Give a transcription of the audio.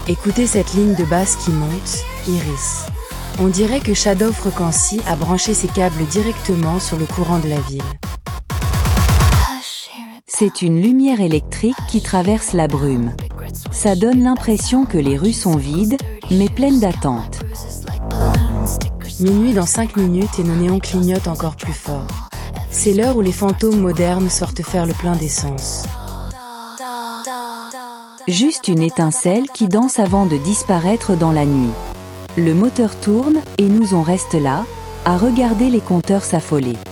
Écoutez cette ligne de basse qui monte, Iris. On dirait que Shadow Frequency a branché ses câbles directement sur le courant de la ville. C'est une lumière électrique qui traverse la brume. Ça donne l'impression que les rues sont vides, mais pleines d'attentes. Minuit dans 5 minutes et nos néons clignotent encore plus fort. C'est l'heure où les fantômes modernes sortent faire le plein d'essence. Juste une étincelle qui danse avant de disparaître dans la nuit. Le moteur tourne et nous on reste là, à regarder les compteurs s'affoler.